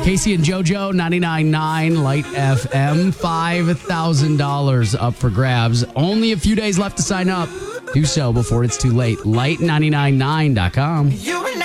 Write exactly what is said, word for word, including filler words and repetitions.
Casey and JoJo, ninety-nine point nine Light F M, five thousand dollars up for grabs. Only a few days left to sign up. Do so before it's too late. light nine nine nine dot com.